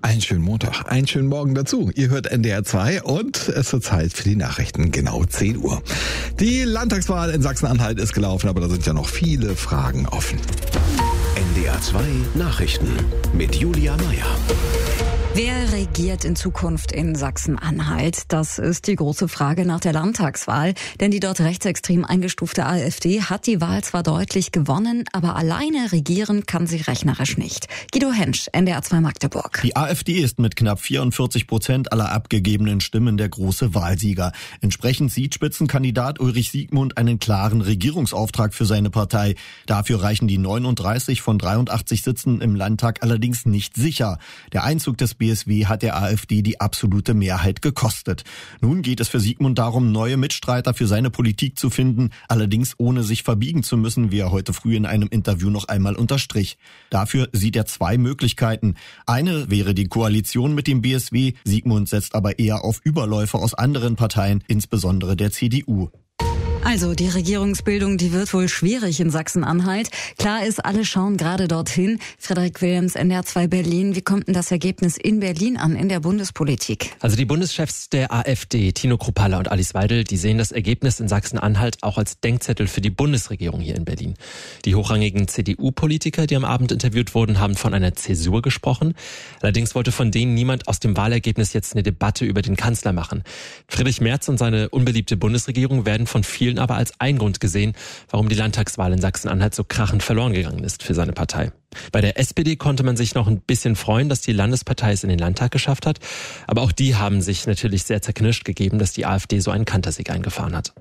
Einen schönen Montag, einen schönen Morgen dazu. Ihr hört NDR 2 und es wird Zeit für die Nachrichten, genau 10 Uhr. Die Landtagswahl in Sachsen-Anhalt ist gelaufen, aber da sind ja noch viele Fragen offen. NDR 2 Nachrichten mit Julia Meyer. Wer regiert in Zukunft in Sachsen-Anhalt? Das ist die große Frage nach der Landtagswahl. Denn die dort rechtsextrem eingestufte AfD hat die Wahl zwar deutlich gewonnen, aber alleine regieren kann sie rechnerisch nicht. Guido Hensch, NDR 2 Magdeburg. Die AfD ist mit knapp 44% aller abgegebenen Stimmen der große Wahlsieger. Entsprechend sieht Spitzenkandidat Ulrich Siegmund einen klaren Regierungsauftrag für seine Partei. Dafür reichen die 39 von 83 Sitzen im Landtag allerdings nicht sicher. Der Einzug des BSW hat der AfD die absolute Mehrheit gekostet. Nun geht es für Siegmund darum, neue Mitstreiter für seine Politik zu finden, allerdings ohne sich verbiegen zu müssen, wie er heute früh in einem Interview noch einmal unterstrich. Dafür sieht er zwei Möglichkeiten. Eine wäre die Koalition mit dem BSW, Siegmund setzt aber eher auf Überläufer aus anderen Parteien, insbesondere der CDU. Also die Regierungsbildung, die wird wohl schwierig in Sachsen-Anhalt. Klar ist, alle schauen gerade dorthin. Frederik Wilhelms, NDR 2 Berlin. Wie kommt denn das Ergebnis in Berlin an, in der Bundespolitik? Also die Bundeschefs der AfD, Tino Kruppalla und Alice Weidel, die sehen das Ergebnis in Sachsen-Anhalt auch als Denkzettel für die Bundesregierung hier in Berlin. Die hochrangigen CDU-Politiker, die am Abend interviewt wurden, haben von einer Zäsur gesprochen. Allerdings wollte von denen niemand aus dem Wahlergebnis jetzt eine Debatte über den Kanzler machen. Friedrich Merz und seine unbeliebte Bundesregierung werden von vielen aber als ein Grund gesehen, warum die Landtagswahl in Sachsen-Anhalt so krachend verloren gegangen ist für seine Partei. Bei der SPD konnte man sich noch ein bisschen freuen, dass die Landespartei es in den Landtag geschafft hat. Aber auch die haben sich natürlich sehr zerknirscht gegeben, dass die AfD so einen Kantersieg eingefahren hat.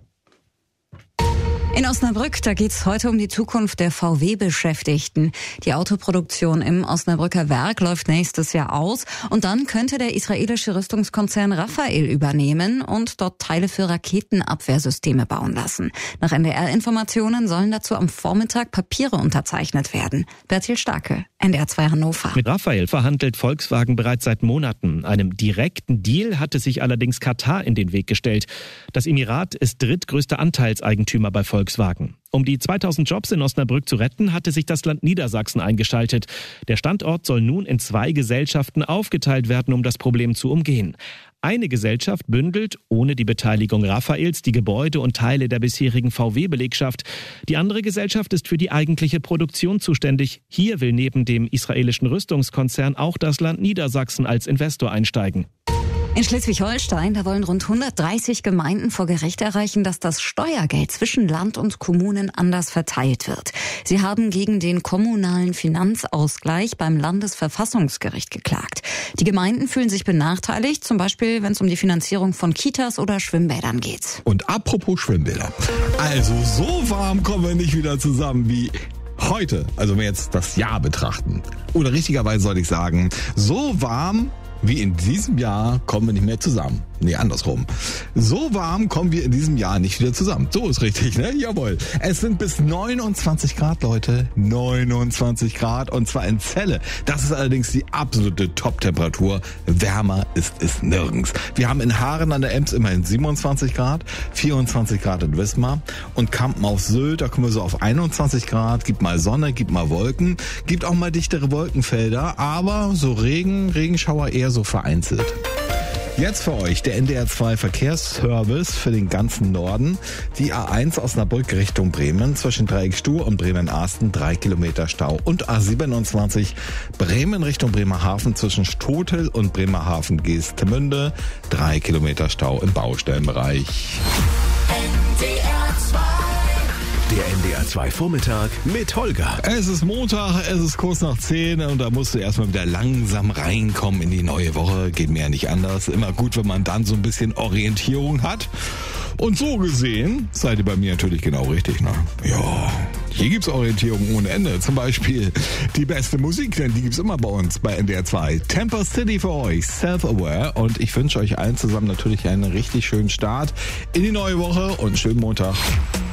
In Osnabrück, da geht's heute um die Zukunft der VW-Beschäftigten. Die Autoproduktion im Osnabrücker Werk läuft nächstes Jahr aus und dann könnte der israelische Rüstungskonzern Rafael übernehmen und dort Teile für Raketenabwehrsysteme bauen lassen. Nach NDR-Informationen sollen dazu am Vormittag Papiere unterzeichnet werden. Bertil Starke, NDR 2 Hannover. Mit Rafael verhandelt Volkswagen bereits seit Monaten. Einem direkten Deal hatte sich allerdings Katar in den Weg gestellt. Das Emirat ist drittgrößter Anteilseigentümer bei Volkswagen. Um die 2000 Jobs in Osnabrück zu retten, hatte sich das Land Niedersachsen eingeschaltet. Der Standort soll nun in 2 Gesellschaften aufgeteilt werden, um das Problem zu umgehen. Eine Gesellschaft bündelt, ohne die Beteiligung Rafaels, die Gebäude und Teile der bisherigen VW-Belegschaft. Die andere Gesellschaft ist für die eigentliche Produktion zuständig. Hier will neben dem israelischen Rüstungskonzern auch das Land Niedersachsen als Investor einsteigen. In Schleswig-Holstein, da wollen rund 130 Gemeinden vor Gericht erreichen, dass das Steuergeld zwischen Land und Kommunen anders verteilt wird. Sie haben gegen den kommunalen Finanzausgleich beim Landesverfassungsgericht geklagt. Die Gemeinden fühlen sich benachteiligt, zum Beispiel, wenn es um die Finanzierung von Kitas oder Schwimmbädern geht. Und apropos Schwimmbäder. Also so warm kommen wir nicht wieder zusammen wie heute. Also wenn wir jetzt das Jahr betrachten. Oder richtigerweise soll ich sagen, so warm wie in diesem Jahr kommen wir nicht mehr zusammen. Nee, andersrum. So warm kommen wir in diesem Jahr nicht wieder zusammen. So ist richtig, ne? Jawohl. Es sind bis 29 Grad, Leute. 29 Grad und zwar in Celle. Das ist allerdings die absolute Top-Temperatur. Wärmer ist es nirgends. Wir haben in Haaren an der Ems immerhin 27 Grad, 24 Grad in Wismar und Kampen auf Sylt, da kommen wir so auf 21 Grad. Gibt mal Sonne, gibt mal Wolken, gibt auch mal dichtere Wolkenfelder, aber so Regenschauer eher so vereinzelt. Jetzt für euch der NDR 2 Verkehrsservice für den ganzen Norden. Die A1 Osnabrück Richtung Bremen zwischen Dreieckstuhl und Bremen-Arsten 3 Kilometer Stau. Und A27 Bremen Richtung Bremerhaven zwischen Stotel und Bremerhaven-Geestemünde 3 Kilometer Stau im Baustellenbereich. Der NDR 2 Vormittag mit Holger. Es ist Montag, es ist kurz nach 10 und da musst du erstmal wieder langsam reinkommen in die neue Woche. Geht mir ja nicht anders. Immer gut, wenn man dann so ein bisschen Orientierung hat. Und so gesehen seid ihr bei mir natürlich genau richtig, ne? Ja, hier gibt's Orientierung ohne Ende. Zum Beispiel die beste Musik, denn die gibt's immer bei uns bei NDR 2. Temper City für euch, Self-Aware. Und ich wünsche euch allen zusammen natürlich einen richtig schönen Start in die neue Woche und einen schönen Montag.